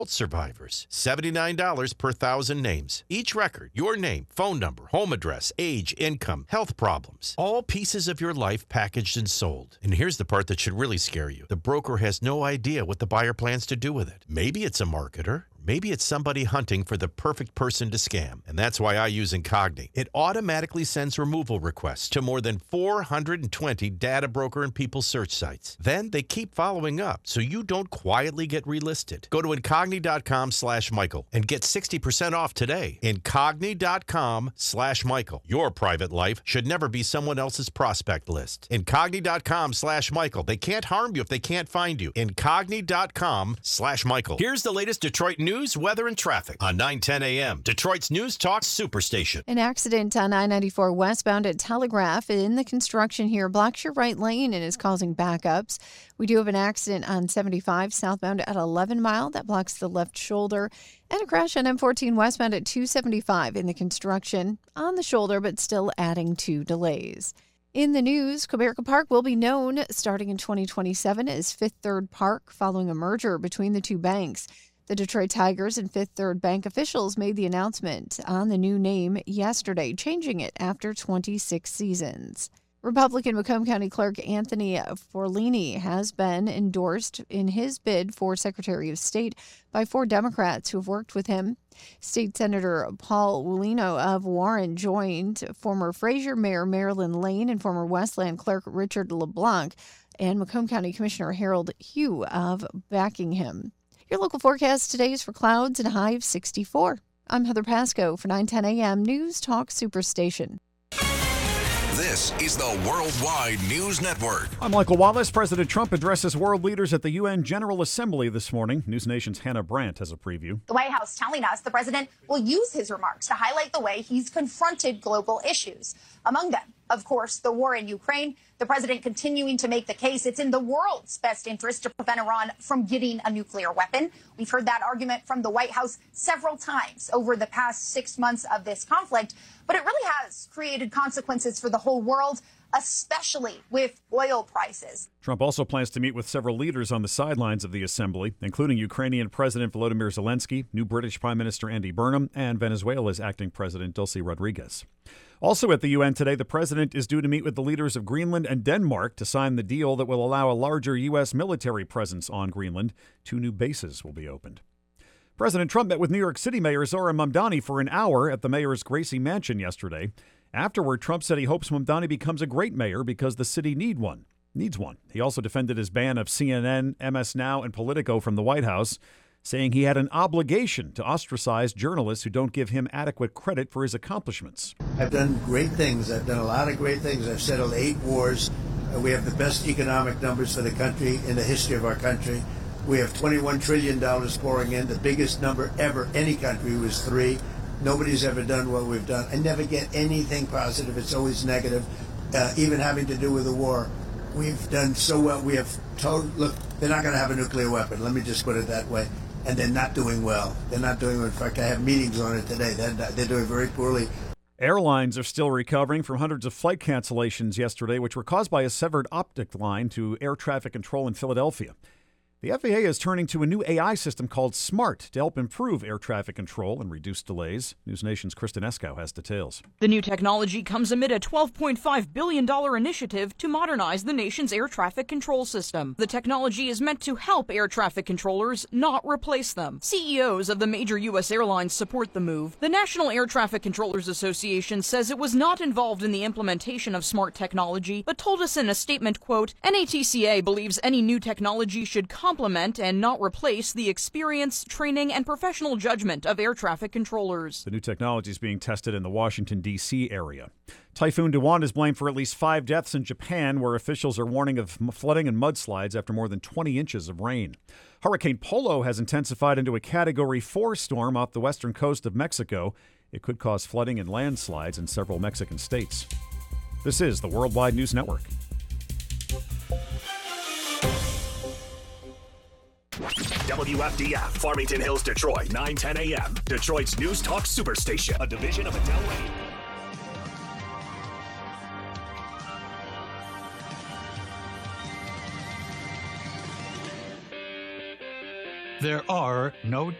survivors. $79 per 1,000 names. Each record, your name, phone number, home address, age, income, health problems. All pieces of your life packaged and sold. And here's the part that should really scare you. The broker has no idea what the buyer plans to do with it. Maybe it's a marketer. Maybe it's somebody hunting for the perfect person to scam. And that's why I use Incogni. It automatically sends removal requests to more than 420 data broker and people search sites. Then they keep following up so you don't quietly get relisted. Go to Incogni.com/Michael and get 60% off today. Incogni.com/Michael. Your private life should never be someone else's prospect list. Incogni.com/Michael. They can't harm you if they can't find you. Incogni.com/Michael. Here's the latest Detroit news, weather, and traffic on 910 a.m. Detroit's News Talk Superstation. An accident on I-94 westbound at Telegraph in the construction here blocks your right lane and is causing backups. We do have an accident on 75 southbound at 11 Mile that blocks the left shoulder, and a crash on M14 westbound at 275 in the construction on the shoulder, but still adding to delays. In the news, Comerica Park will be known starting in 2027 as Fifth Third Park following a merger between the two banks. The Detroit Tigers and Fifth Third Bank officials made the announcement on the new name yesterday, changing it after 26 seasons. Republican Macomb County Clerk Anthony Forlini has been endorsed in his bid for Secretary of State by 4 Democrats who have worked with him. State Senator Paul Wulino of Warren joined former Fraser Mayor Marilyn Lane and former Westland Clerk Richard LeBlanc and Macomb County Commissioner Harold Hugh of backing him. Your local forecast today is for clouds and a high of 64. I'm Heather Pasco for 910 a.m. News Talk Superstation. This is the Worldwide News Network. I'm Michael Wallace. President Trump addresses world leaders at the UN General Assembly this morning. News Nation's Hannah Brandt has a preview. The White House telling us the president will use his remarks to highlight the way he's confronted global issues. Among them, of course, the war in Ukraine. The president continuing to make the case it's in the world's best interest to prevent Iran from getting a nuclear weapon. We've heard that argument from the White House several times over the past 6 months of this conflict, but it really has created consequences for the whole world, especially with oil prices. Trump also plans to meet with several leaders on the sidelines of the assembly, including Ukrainian President Volodymyr Zelensky, new British Prime Minister Andy Burnham, and Venezuela's acting President Delcy Rodriguez. Also at the UN today, the president is due to meet with the leaders of Greenland and Denmark to sign the deal that will allow a larger U.S. military presence on Greenland. 2 new bases will be opened. President Trump met with New York City Mayor Zohran Mamdani for an hour at the mayor's Gracie Mansion yesterday. Afterward, Trump said he hopes Mamdani becomes a great mayor because the city needs one. He also defended his ban of CNN, MS Now, and Politico from the White House, saying he had an obligation to ostracize journalists who don't give him adequate credit for his accomplishments. I've done great things. I've done a lot of great things. I've settled 8 wars. We have the best economic numbers for the country in the history of our country. We have $21 trillion pouring in. The biggest number ever any country was 3. Nobody's ever done what we've done. I never get anything positive. It's always negative, even having to do with the war. We've done so well. We have told, look, they're not going to have a nuclear weapon. Let me just put it that way. And they're not doing well. They're not doing well. In fact, I have meetings on it today. They're doing very poorly. Airlines are still recovering from hundreds of flight cancellations yesterday, which were caused by a severed optic line to air traffic control in Philadelphia. The FAA is turning to a new AI system called SMART to help improve air traffic control and reduce delays. News Nation's Kristen Eskow has details. The new technology comes amid a $12.5 billion initiative to modernize the nation's air traffic control system. The technology is meant to help air traffic controllers, not replace them. CEOs of the major U.S. airlines support the move. The National Air Traffic Controllers Association says it was not involved in the implementation of SMART technology, but told us in a statement, quote, NATCA believes any new technology should complement and not replace the experience, training, and professional judgment of air traffic controllers. The new technology is being tested in the Washington, D.C. area. Typhoon Daewon is blamed for at least 5 deaths in Japan, where officials are warning of flooding and mudslides after more than 20 inches of rain. Hurricane Polo has intensified into a Category 4 storm off the western coast of Mexico. It could cause flooding and landslides in several Mexican states. This is the Worldwide News Network. WFDF, Farmington Hills, Detroit, 910 a.m. Detroit's News Talk Superstation, a division of Adele Radio. There are no